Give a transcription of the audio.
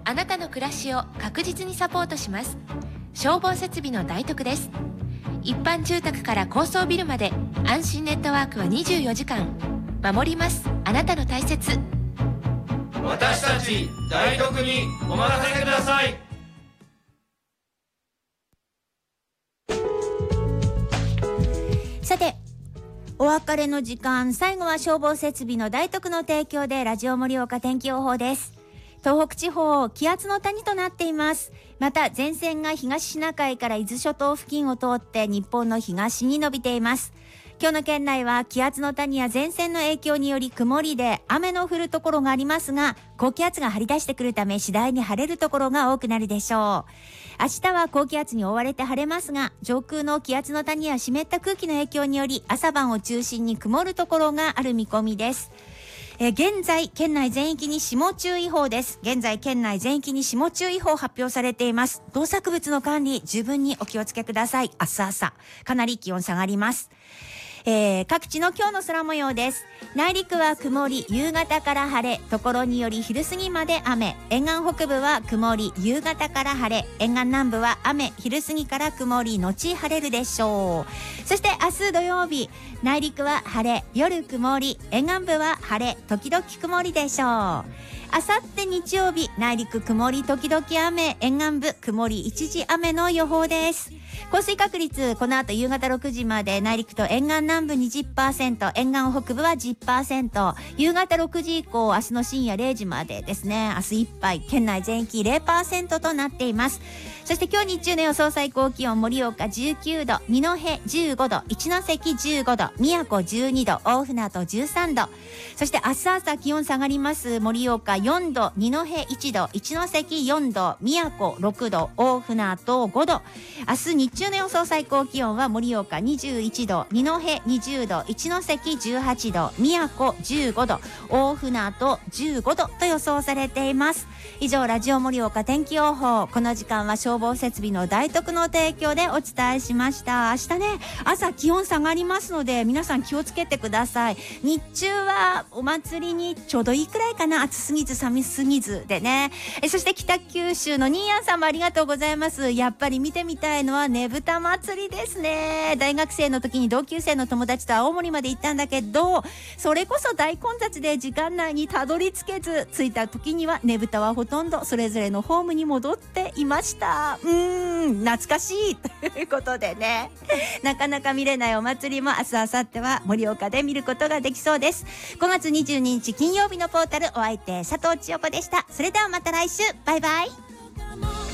あなたの暮らしを確実にサポートします。消防設備の大特です。一般住宅から高層ビルまで安心ネットワークは24時間。守ります、あなたの大切。 私たち大特にお任せください。 さて、お別れの時間、最後は消防設備の大特の提供でラジオ盛岡天気予報です。東北地方、気圧の谷となっています。また前線が東シナ海から伊豆諸島付近を通って日本の東に伸びています。今日の県内は気圧の谷や前線の影響により曇りで雨の降るところがありますが、高気圧が張り出してくるため次第に晴れるところが多くなるでしょう。明日は高気圧に覆われて晴れますが、上空の気圧の谷や湿った空気の影響により朝晩を中心に曇るところがある見込みです。現在県内全域に霜注意報です。現在県内全域に霜注意報発表されています。動作物の管理十分にお気をつけください。明日朝かなり気温下がります。各地の今日の空模様です。内陸は曇り、夕方から晴れ、ところにより昼過ぎまで雨。沿岸北部は曇り、夕方から晴れ、沿岸南部は雨、昼過ぎから曇り後晴れるでしょう。そして明日土曜日、内陸は晴れ、夜曇り、沿岸部は晴れ、時々曇りでしょう。あさって日曜日、内陸曇り時々雨、沿岸部曇り一時雨の予報です。降水確率、この後夕方6時まで内陸と沿岸南部 20%、沿岸北部は 10%、夕方6時以降、明日の深夜0時までですね、明日いっぱい県内全域 0% となっています。そして今日日中の予想最高気温、盛岡19度、二戸15度、一関15度、宮古12度、大船渡13度。そして明日朝気温下がります。盛岡4度、二戸1度、一関4度、宮古6度、大船渡5度。明日日中の予想最高気温は盛岡21度、二戸20度、一関18度、宮古15度、大船渡15度と予想されています。以上、ラジオ盛岡天気予報。この時間は消防設備の大特の提供でお伝えしました。明日ね、朝気温下がりますので皆さん気をつけてください。日中はお祭りにちょうどいいくらいかな。暑すぎず寒すぎずでね。そして北九州のニーヤンさんもありがとうございます。やっぱり見てみたいのはねぶた祭りですね。大学生の時に同級生の友達と青森まで行ったんだけど、それこそ大混雑で時間内にたどり着けず、着いた時にはねぶたはほとんどそれぞれのホームに戻っていました。懐かしいということでね、なかなか見れないお祭りも明日明後日は盛岡で見ることができそうです。5月22日金曜日のポータル、お相手佐藤千代子でした。それではまた来週、バイバイ。